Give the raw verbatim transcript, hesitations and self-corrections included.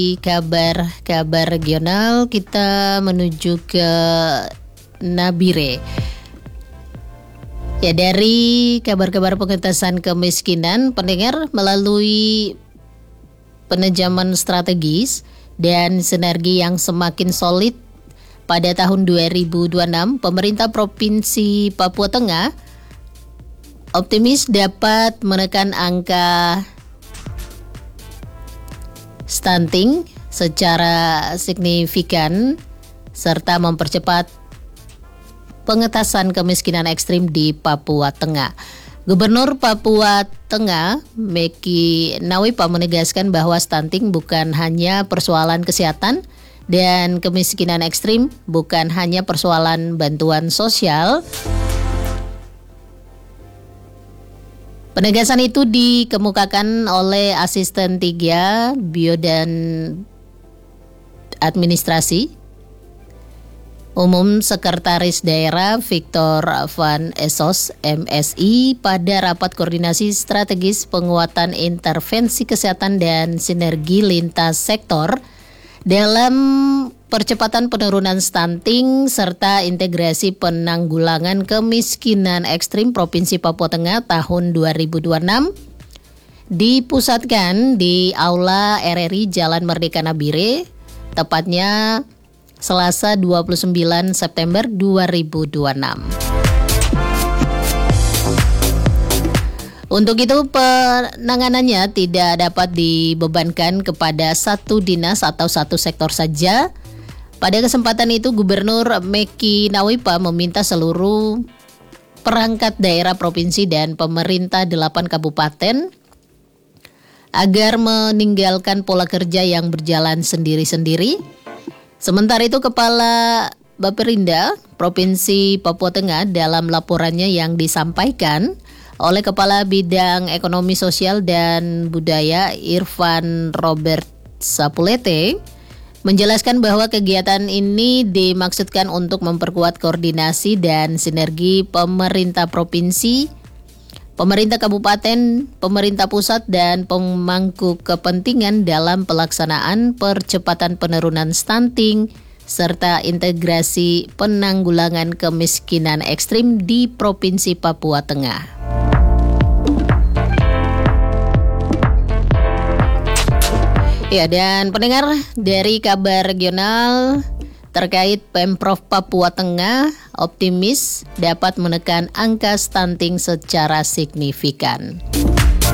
kabar-kabar regional kita menuju ke Nabire. Ya, dari kabar-kabar pengentasan kemiskinan, pendengar, melalui penajaman strategis dan sinergi yang semakin solid pada tahun dua ribu dua puluh enam, pemerintah Provinsi Papua Tengah optimis dapat menekan angka stunting secara signifikan serta mempercepat pengentasan kemiskinan ekstrim di Papua Tengah. Gubernur Papua Tengah, Meki Nawipa, menegaskan bahwa stunting bukan hanya persoalan kesehatan dan kemiskinan ekstrim bukan hanya persoalan bantuan sosial. Penegasan itu dikemukakan oleh Asisten tiga Bio dan Administrasi Umum Sekretaris Daerah Victor Van Esos M Si pada rapat koordinasi strategis penguatan intervensi kesehatan dan sinergi lintas sektor dalam percepatan penurunan stunting serta integrasi penanggulangan kemiskinan ekstrim Provinsi Papua Tengah tahun dua ribu dua puluh enam dipusatkan di Aula R R I Jalan Merdeka Nabire, tepatnya Selasa dua puluh sembilan September dua ribu dua puluh enam. Untuk itu penanganannya tidak dapat dibebankan kepada satu dinas atau satu sektor saja. Pada kesempatan itu Gubernur Meki Nawipa meminta seluruh perangkat daerah provinsi dan pemerintah delapan kabupaten agar meninggalkan pola kerja yang berjalan sendiri-sendiri. Sementara itu Kepala Baperinda Provinsi Papua Tengah dalam laporannya yang disampaikan oleh Kepala Bidang Ekonomi Sosial dan Budaya Irfan Robert Sapulete menjelaskan bahwa kegiatan ini dimaksudkan untuk memperkuat koordinasi dan sinergi pemerintah provinsi, pemerintah kabupaten, pemerintah pusat, dan pemangku kepentingan dalam pelaksanaan percepatan penurunan stunting serta integrasi penanggulangan kemiskinan ekstrim di Provinsi Papua Tengah. Ya, dan pendengar, dari kabar regional terkait Pemprov Papua Tengah optimis dapat menekan angka stunting secara signifikan.